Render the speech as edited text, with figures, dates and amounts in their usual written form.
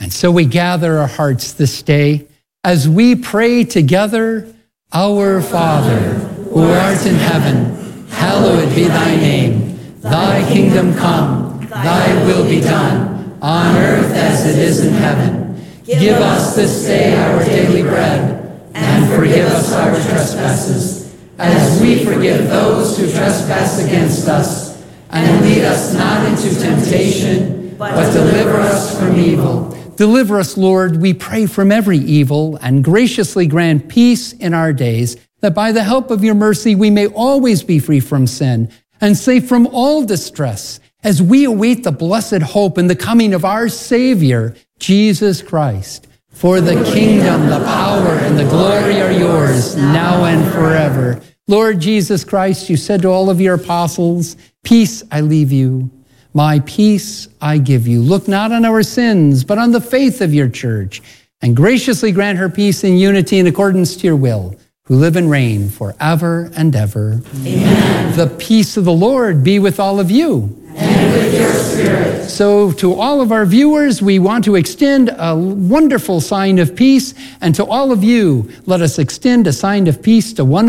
And so we gather our hearts this day as we pray together, Our Father, who art in heaven, hallowed be thy name. Thy kingdom come, thy will be done, on earth as it is in heaven. Give us this day our daily bread, and forgive us our trespasses, as we forgive those who trespass against us. And lead us not into temptation, but deliver us from evil. Deliver us, Lord, we pray, from every evil, and graciously grant peace in our days, that by the help of your mercy we may always be free from sin and safe from all distress, as we await the blessed hope and the coming of our Savior, Jesus Christ. For the kingdom, the power, and the glory are yours, now and forever. Lord Jesus Christ, you said to all of your apostles, peace I leave you, my peace I give you. Look not on our sins, but on the faith of your church, and graciously grant her peace and unity in accordance to your will, who live and reign forever and ever. Amen. The peace of the Lord be with all of you. And with your spirit. So to all of our viewers, we want to extend a wonderful sign of peace. And to all of you, let us extend a sign of peace to one